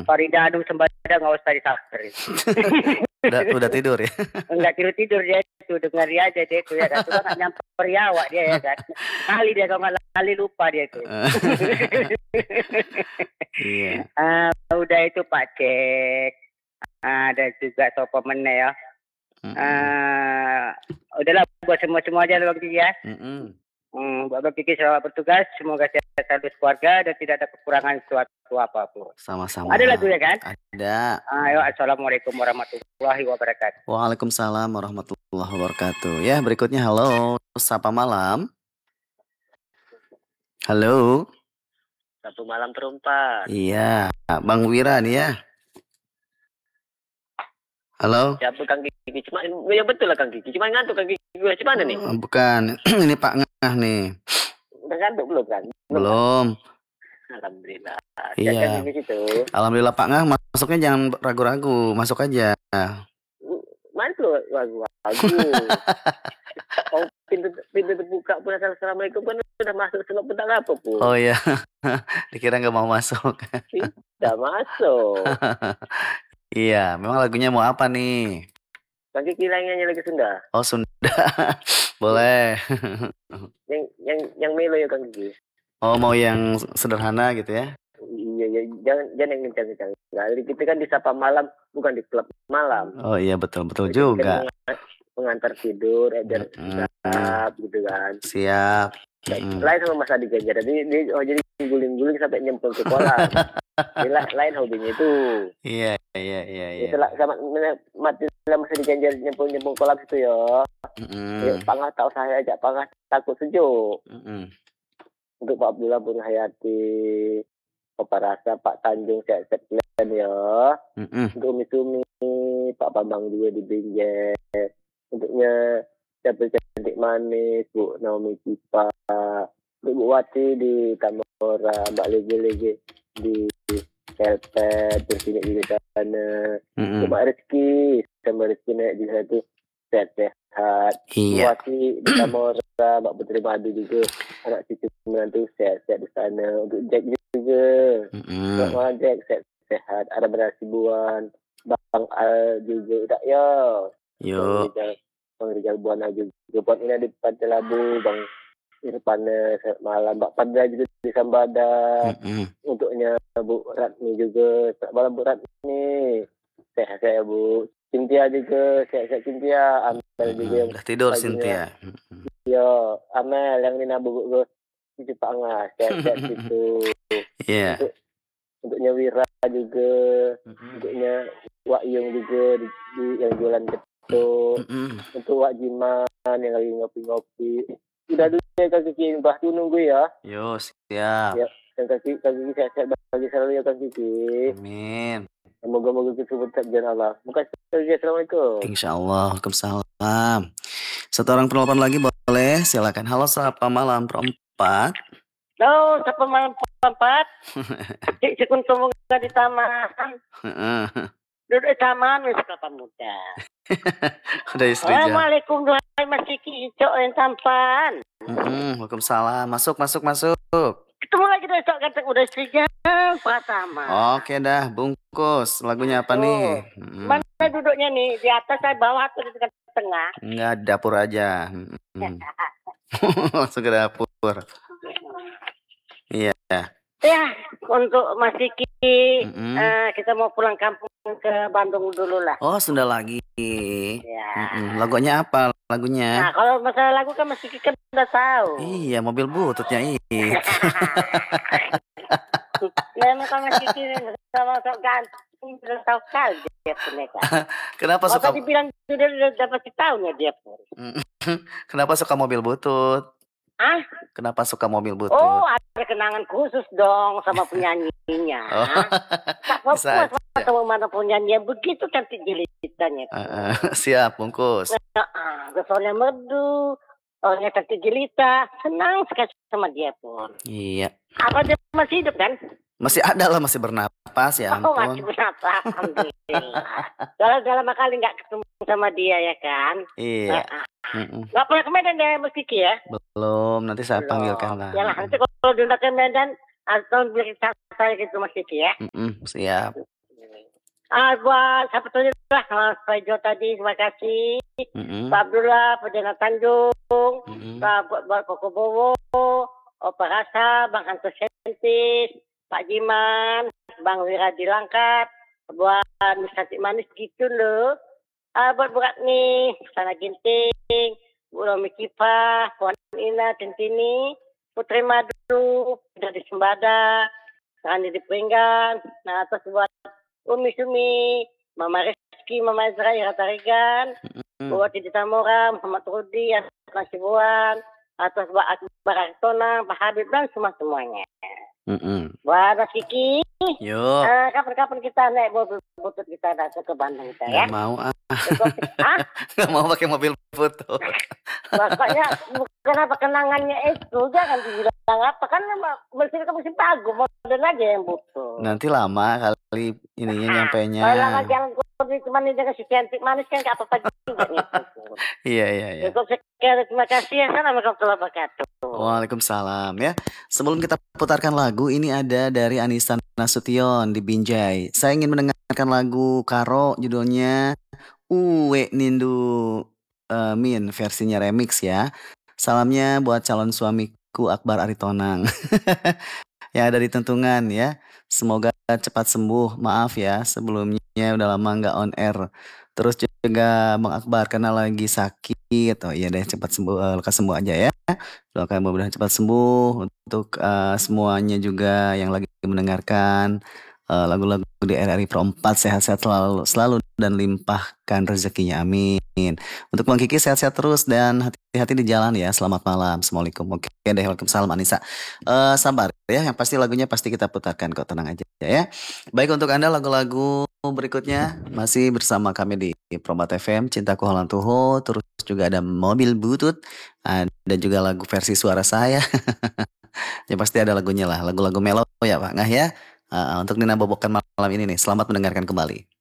Farida Anum Sembada nggak usah disakter. Udah tidur ya? Enggak tidur dia itu, dengar dia aja dia itu ya kan. Sudah nggak nyamper ya awak dia ya kan. Kali dia kalau nggak kali lupa dia itu. Iya. Udah itu Pak Cek. Ada juga sopo meneh ya. Udahlah buat semua aja Bang Kiki ya. Buat Bang Kiki selamat bertugas, semoga sehat selalu keluarga dan tidak ada kekurangan suatu apapun. Sama-sama. Ada lagunya kan? Ada. Ayo, assalamualaikum warahmatullahi wabarakatuh. Waalaikumsalam warahmatullahi wabarakatuh. Ya, berikutnya halo, sapa malam. Halo. Satu malam perempat. Iya, Bang Wira nih ya. Halo. Siapa Kang Kiki? Cuma ya betul lah Kang Kiki. Cuma ngantuk Kang Kiki. Gimana nih? Bukan, ini Pak Ngah nih. Udah ngantuk belum kan? Belum. Alhamdulillah. Iya. Alhamdulillah Pak Ngah, masuknya jangan ragu-ragu, masuk aja. Masuk ragu-ragu. Oh, pintu terbuka pun assalamualaikum pun udah masuk selok bentar apa pun. Oh iya. Dikira nggak mau masuk. Tidak masuk. Iya, memang lagunya mau apa nih? Kang Kiki nyanyi lagi Sunda. Oh Sunda, boleh. yang melo ya Kang Kiki. Oh mau yang sederhana gitu ya? Iya, jangan yang kencang-kencang. Kali kita kan di Sapa Malam, bukan di klub malam. Oh iya betul juga. Mengantar tidur, biar siap gitu kan. Siap. Lain sama Mas Adi Ganjar. Jadi guling-guling sampai nyemplung ke kolam. Lain hobinya itu. Iya. Itulah sama mati Mas Adi Ganjar nyemplung kolam itu ya. Pangah tak usah ajak pangah takut sejuk. Untuk Pak Abdullah Bun Hayati, Papa Rasa, Pak Tanjung, Set Plan ya. Untuk Umi Sumi, Pak Bambang juga di Binjai. Untuknya cantik manis, Bu Naomi Cipa, untuk Bu Wati di Tamora, Mbak Lege di Kelpet, terus ini di sana. Untuk Mbak Rizky, sama Rizky naik di satu sehat. Bu Wati di Tamora, Mbak Putri Madu juga, anak cucu menantu sehat di sana. Untuk Jack juga, Mbak Jack sehat. Ada Berasibuan, Bang Al juga, udah ya. Yo. Bang Rizal Buana juga. Buat ini di Pantai Labu, Bang Irfan malam, Mbak Pandra juga di Sambada. Untuknya Bu Ratni juga. Selamat malam Bu Ratni. Sehat saya Bu. Cynthia juga, sehat Cynthia. Amel juga yang udah tidur Cynthia. Yo, Amel yang ini nabu gue di Pangah, sehat gitu. Iya. Untuknya Wira juga, untuknya Wak Yung juga di yang jualan gitu. Untuk Wak Jiman yang lagi ngopi-ngopi. Udah dulu ya Kak Kiki, Mbah tuh nunggu ya. Yo, siap. Ya, Kak Kiki sehat-sehat bagi selalu ya Kak Kiki. Amin. Semoga kita berkat jalan Allah. Bukan saja, assalamualaikum. Insyaallah, waalaikumsalam. Satu orang penelpon lagi boleh, silakan. Halo, sapa malam perempat. Halo, sapa malam perempat. Cik Kuntung di taman. Duduk di taman, wis kelapa muda. Udah istri jam. Assalamualaikum duhai Mas Kiki, Cok yang tampan. Waalaikumsalam. Masuk. Ketemu lagi besok kata udah istri jam pertama. Oke dah, bungkus. Lagunya apa nih? Mana duduknya nih? Di atas, saya bawah atau di tengah? Enggak, dapur aja. Langsung ke dapur. Iya. Ya, untuk Mas Kiki, kita mau pulang kampung ke Bandung dulu lah. Oh, sudah lagi. Ya. Lagunya apa? Lagunya? Nah, kalau masalah lagu kan Mas Kiki kan udah tahu. Iya, mobil bututnya ini. Memang kan Mas Kiki sama sok ganteng, udah tahu kali dia punya kan. Kenapa suka? Kalau dibilang sudah dapat tahunnya dia pun. Kenapa suka mobil butut? Kenapa suka mobil butut? Oh, ada kenangan khusus dong sama penyanyinya. Tak puas sama mana penyanyi begitu cantik jilitannya. Siap, bungkus. Soalnya merdu, orangnya cantik jelita, senang sekali sama dia pun. Iya. Apa dia masih hidup kan? Masih ada lah, masih bernapas ya ampun. Oh, masih bernapas, alhamdulillah. Dalam kali nggak ketemu sama dia ya kan? Iya. Nggak pernah ke Medan deh Mas Kiki ya? Belum, nanti saya panggilkan lah. Ya lah, nanti kalau diundang ke Medan atau beri saya gitu Mas Kiki ya? Siap. Buat sebetulnya Mas Faijo tadi, terima kasih. Pak Abdullah, Pak Jana Tanjung, Pak Koko Bowo, Opa Rasa, Bang Hantu Sentis, Pak Jiman, Bang Wira Dilangkat, buat Misanti Manis gitu loh. Buat nih, Sana Ginting, Bu Romi Kipa, Puan Ina, Tintini, Putri Madu, dari Sembada, Rani di Pringgan, nah atas buat Umi Sumi, Mama Rizky, Mama Ezra, Ira Tarigan, buat Titi Tamora, Muhammad Rudi, Asma Sibuan, atas buat Akbar Artona, Pak Habib, dan semuanya. Buat Mas Kiki, kapan-kapan kita naik mobil butut kita datang ke Bandung kita ya. Gak mau Gak mau pakai mobil butut. Pokoknya kenapa kenangannya itu jangan dibilang apa kan mesin ke mesin pagu modern aja yang butuh. Nanti lama kali ininya nyampainya. Lama jangan cuma ini dengan si cantik manis kan gak apa-apa juga nih. Iya. Terima kasih ya. Assalamualaikum warahmatullahi wabarakatuh. Waalaikumsalam ya. Sebelum kita putarkan lagu, ini ada dari Anissa Nasution di Binjai. Saya ingin mendengarkan lagu Karo, judulnya Uwe Nindu Min, versinya remix ya. Salamnya buat calon suamiku Akbar Aritonang yang ada di Tentungan ya. Semoga cepat sembuh. Maaf ya sebelumnya udah lama nggak on air. Terus juga Bang Akbar karena lagi sakit. Oh iya deh, cepat sembuh, lekas sembuh aja ya. Doakan mudah-mudahan cepat sembuh. Untuk semuanya juga yang lagi mendengarkan lagu-lagu di RRI Pro 4, sehat-sehat selalu dan limpahkan rezekinya, amin. Untuk Bang Kiki sehat-sehat terus dan hati-hati di jalan ya. Selamat malam, assalamualaikum. Oke deh, waalaikumsalam Anissa. Sabar ya, yang pasti lagunya pasti kita putarkan kok, tenang aja ya. Baik, untuk Anda lagu-lagu berikutnya masih bersama kami di Probat FM, Cintaku Holland Tuho. Terus juga ada Mobil Butut, ada juga lagu versi suara saya. Ya pasti ada lagunya lah, lagu-lagu melo ya Pak Ngah ya. Untuk Nina Bobokan malam ini nih, selamat mendengarkan kembali.